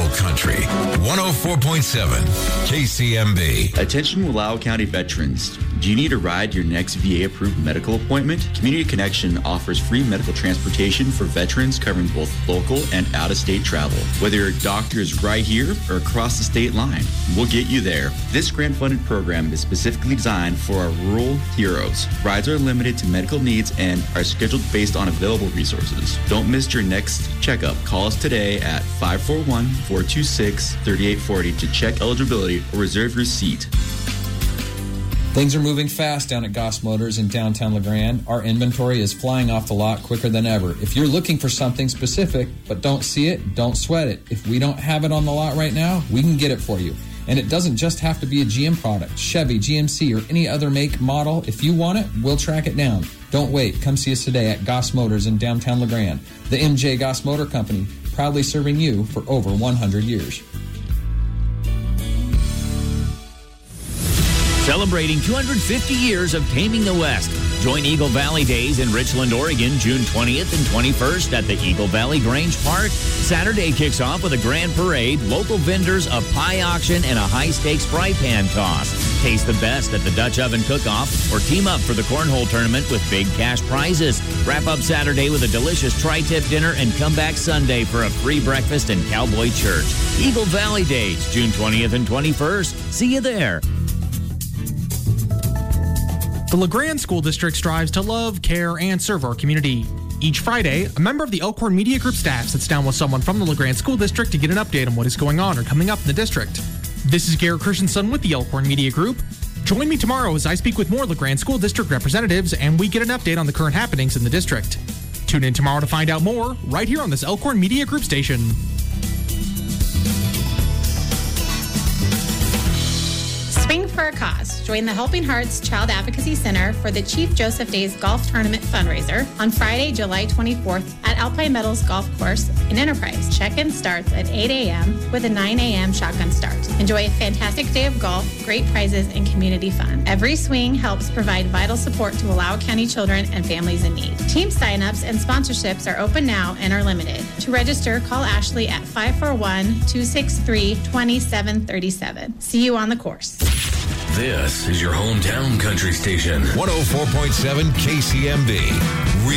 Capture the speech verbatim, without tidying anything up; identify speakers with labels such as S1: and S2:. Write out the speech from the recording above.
S1: Local Country, one oh four point seven K C M B.
S2: Attention Wallowa County veterans. Do you need a ride to your next V A-approved medical appointment? Community Connection offers free medical transportation for veterans covering both local and out-of-state travel. Whether your doctor is right here or across the state line, we'll get you there. This grant-funded program is specifically designed for our rural heroes. Rides are limited to medical needs and are scheduled based on available resources. Don't miss your next checkup. Call us today at five four one, four two six, three eight four zero to check eligibility or reserve your seat.
S3: Things are moving fast down at Goss Motors in downtown LeGrand. Our inventory is flying off the lot quicker than ever. If you're looking for something specific but don't see it, don't sweat it. If we don't have it on the lot right now, we can get it for you. And it doesn't just have to be a G M product. Chevy, G M C, or any other make, model. If you want it, we'll track it down. Don't wait. Come see us today at Goss Motors in downtown LeGrand. The M J Goss Motor Company, proudly serving you for over one hundred years.
S4: Celebrating two hundred fifty years of Taming the West. Join Eagle Valley Days in Richland, Oregon, June twentieth and twenty-first at the Eagle Valley Grange Park. Saturday kicks off with a grand parade, local vendors, a pie auction, and a high-stakes fry pan toss. Taste the best at the Dutch Oven Cook-Off or team up for the Cornhole Tournament with big cash prizes. Wrap up Saturday with a delicious tri-tip dinner and come back Sunday for a free breakfast and cowboy church. Eagle Valley Days, June twentieth and twenty-first. See you there.
S5: The LeGrand School District strives to love, care, and serve our community. Each Friday, a member of the Elkhorn Media Group staff sits down with someone from the LeGrand School District to get an update on what is going on or coming up in the district. This is Garrett Christensen with the Elkhorn Media Group. Join me tomorrow as I speak with more LeGrand School District representatives and we get an update on the current happenings in the district. Tune in tomorrow to find out more, right here on this Elkhorn Media Group station.
S6: Swing for a cause. Join the Helping Hearts Child Advocacy Center for the Chief Joseph Days Golf Tournament fundraiser on Friday, July twenty-fourth at Alpine Meadows Golf Course in Enterprise. Check-in starts at eight a.m. with a nine a.m. shotgun start. Enjoy a fantastic day of golf, great prizes, and community fun. Every swing helps provide vital support to Wallowa County children and families in need. Team signups and sponsorships are open now and are limited. To register, call Ashley at five four one, two six three, two seven three seven. See you on the course.
S1: This is your hometown country station, one oh four point seven K C M B.